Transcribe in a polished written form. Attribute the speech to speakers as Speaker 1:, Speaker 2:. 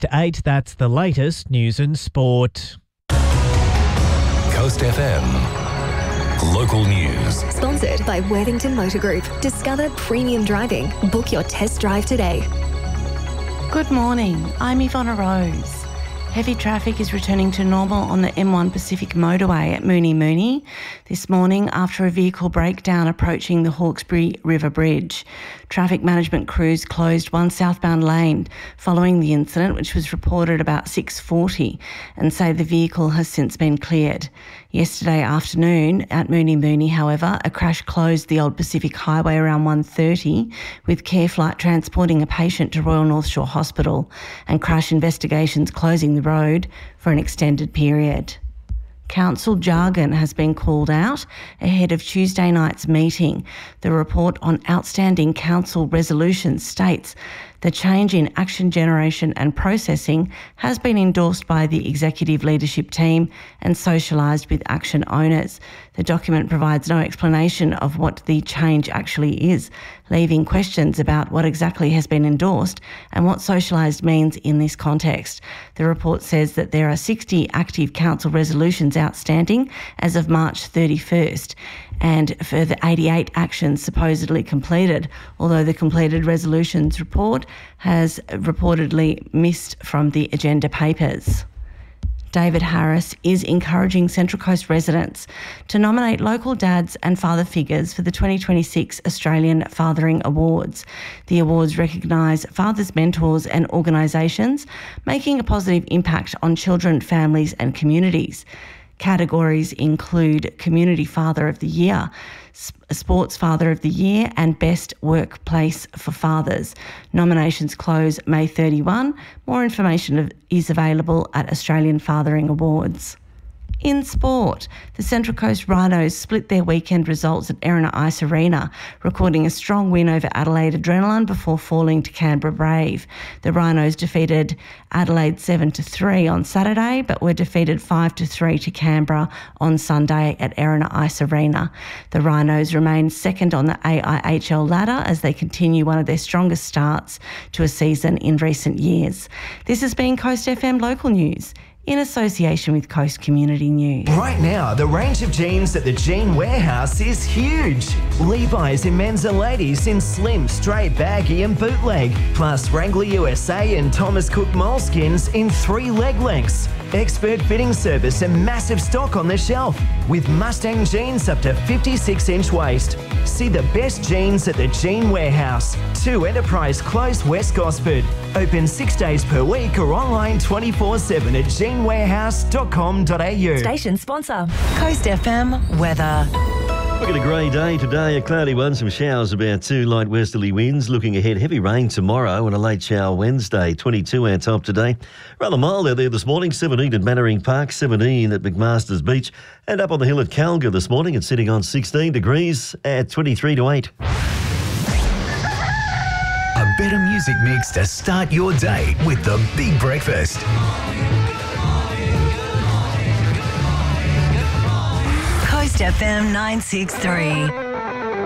Speaker 1: to 8, that's the latest news and sport.
Speaker 2: Coast FM. Local news.
Speaker 3: Sponsored by Worthington Motor Group. Discover premium driving. Book your test drive today.
Speaker 4: Good morning, I'm Ivonna Rose. Heavy traffic is returning to normal on the M1 Pacific motorway at Mooney Mooney this morning after a vehicle breakdown approaching the Hawkesbury River Bridge. Traffic management crews closed one southbound lane following the incident, which was reported about 6:40, and say the vehicle has since been cleared. Yesterday afternoon at Mooney Mooney, however, a crash closed the Old Pacific Highway around 1:30, with CareFlight transporting a patient to Royal North Shore Hospital and crash investigations closing the road for an extended period. Council jargon has been called out ahead of Tuesday night's meeting. The report on outstanding council resolutions states the change in action generation and processing has been endorsed by the executive leadership team and socialised with action owners. The document provides no explanation of what the change actually is, leaving questions about what exactly has been endorsed and what socialised means in this context. The report says that there are 60 active council resolutions outstanding as of March 31st and further 88 actions supposedly completed, although the completed resolutions report has reportedly missed from the agenda papers. David Harris is encouraging Central Coast residents to nominate local dads and father figures for the 2026 Australian Fathering Awards. The awards recognise fathers, mentors and organisations making a positive impact on children, families and communities. Categories include Community Father of the Year, Sports Father of the Year and Best Workplace for Fathers. Nominations close May 31. More information is available at Australian Fathering Awards. In sport, the Central Coast Rhinos split their weekend results at Erina Ice Arena, recording a strong win over Adelaide Adrenaline before falling to Canberra Brave. The Rhinos defeated Adelaide 7-3 on Saturday, but were defeated 5-3 to Canberra on Sunday at Erina Ice Arena. The Rhinos remain second on the AIHL ladder as they continue one of their strongest starts to a season in recent years. This has been Coast FM Local News, in association with Coast Community News.
Speaker 5: Right now, the range of jeans at the Jean Warehouse is huge. Levi's in men's and ladies in slim, straight, baggy and bootleg, plus Wrangler USA and Thomas Cook moleskins in 3 leg lengths. Expert fitting service and massive stock on the shelf, with Mustang jeans up to 56-inch waist. See the best jeans at the Jean Warehouse, 2 Enterprise Close, West Gosford. Open 6 days per week or online 24/7 at jeanwarehouse.com.au.
Speaker 3: Station sponsor, Coast FM weather.
Speaker 6: Look at a grey day today, a cloudy one, some showers about 2, light westerly winds. Looking ahead, heavy rain tomorrow and a late shower Wednesday. 22 our top today. Rather mild out there this morning, 17 at Mannering Park, 17 at McMaster's Beach, and up on the hill at Calga this morning. It's sitting on 16 degrees at 23 to 8.
Speaker 2: A better music mix to start your day with the Big Breakfast.
Speaker 3: Coast FM 963.